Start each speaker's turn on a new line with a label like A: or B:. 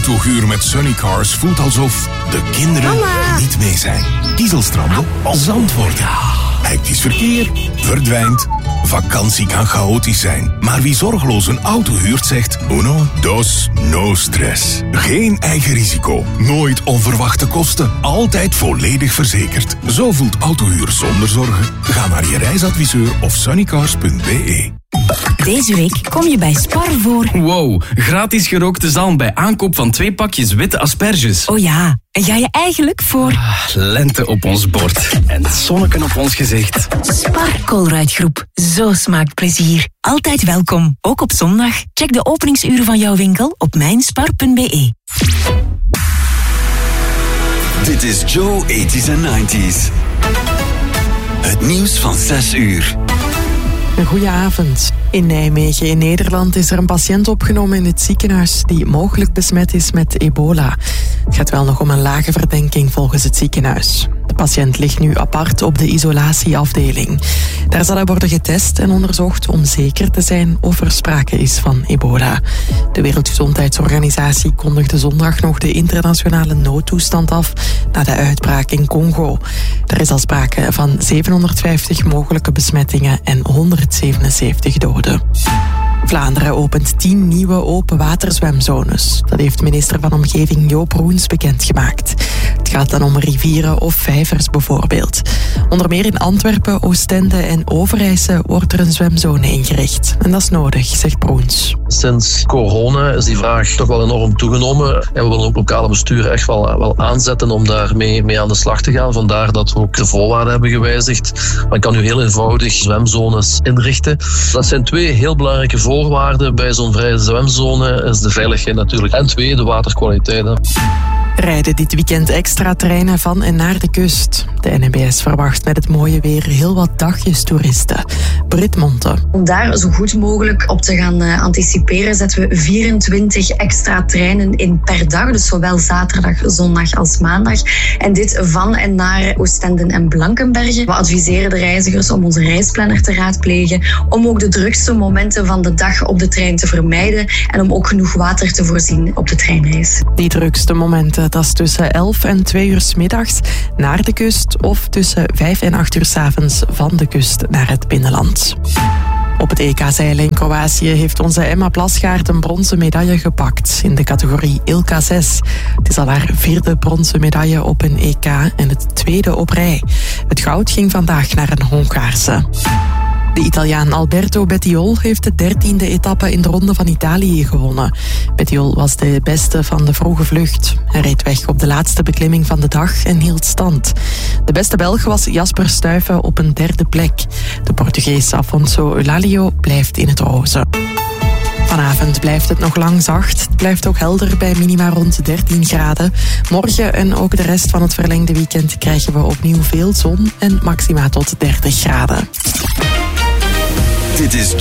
A: Autohuur met Sunnycars voelt alsof de kinderen niet mee zijn. Kiezelstranden, zand worden. Hectisch verkeer verdwijnt. Vakantie kan chaotisch zijn. Maar wie zorgeloos een auto huurt zegt... Uno, dos, no stress. Geen eigen risico. Nooit onverwachte kosten. Altijd volledig verzekerd. Zo voelt autohuur zonder zorgen. Ga naar je reisadviseur of sunnycars.be.
B: Deze week kom je bij Spar voor...
C: Wow, gratis gerookte zalm bij aankoop van 2 pakjes witte asperges.
B: Oh ja, en ga je eigenlijk voor...
C: Lente op ons bord en zonneken op ons gezicht.
B: Spar Colruyt-groep, zo smaakt plezier. Altijd welkom, ook op zondag. Check de openingsuren van jouw winkel op mijnspar.be.
D: Dit is Joe 80s en 90s. Het nieuws van 6 uur.
E: Een goeie avond. In Nijmegen in Nederland is er een patiënt opgenomen in het ziekenhuis die mogelijk besmet is met ebola. Het gaat wel nog om een lage verdenking volgens het ziekenhuis. De patiënt ligt nu apart op de isolatieafdeling. Daar zal hij worden getest en onderzocht om zeker te zijn of er sprake is van ebola. De Wereldgezondheidsorganisatie kondigde zondag nog de internationale noodtoestand af na de uitbraak in Congo. Er is al sprake van 750 mogelijke besmettingen en 177 doden. Vlaanderen opent 10 nieuwe openwaterzwemzones. Dat heeft minister van Omgeving Joop Roens bekendgemaakt. Het gaat dan om rivieren of vijvers bijvoorbeeld. Onder meer in Antwerpen, Oostende en Overijse wordt er een zwemzone ingericht. En dat is nodig, zegt Roens.
F: Sinds corona is die vraag toch wel enorm toegenomen. En we willen ook lokale besturen echt wel aanzetten om daarmee aan de slag te gaan. Vandaar dat we ook de voorwaarden hebben gewijzigd. Men kan nu heel eenvoudig zwemzones inrichten. Dat zijn 2 heel belangrijke voorwaarden bij zo'n vrije zwemzone. Is de veiligheid natuurlijk. En 2, de waterkwaliteit.
E: Rijden dit weekend extra treinen van en naar de kust. De NMBS verwacht met het mooie weer heel wat dagjestoeristen. Britt Monte.
G: Om daar zo goed mogelijk op te gaan anticiperen zetten we 24 extra treinen in per dag. Dus zowel zaterdag, zondag als maandag. En dit van en naar Oostende en Blankenberge. We adviseren de reizigers om onze reisplanner te raadplegen. Om ook de drukste momenten van de dag op de trein te vermijden. En om ook genoeg water te voorzien op de treinreis.
E: Die drukste momenten, dat is tussen 11 en 2 uur 's middags naar de kust of tussen 5 en 8 uur 's avonds van de kust naar het binnenland. Op het EK zeilen in Kroatië heeft onze Emma Plasgaard een bronzen medaille gepakt in de categorie Ilka 6. Het is al haar 4e bronzen medaille op een EK en het 2e op rij. Het goud ging vandaag naar een Hongaarse. De Italiaan Alberto Bettiol heeft de 13e etappe in de Ronde van Italië gewonnen. Bettiol was de beste van de vroege vlucht. Hij reed weg op de laatste beklimming van de dag en hield stand. De beste Belg was Jasper Stuyven op een 3e plek. De Portugees Afonso Eulalio blijft in het roze. Vanavond blijft het nog lang zacht. Het blijft ook helder bij minima rond 13 graden. Morgen en ook de rest van het verlengde weekend krijgen we opnieuw veel zon en maxima tot 30 graden.
D: Dit is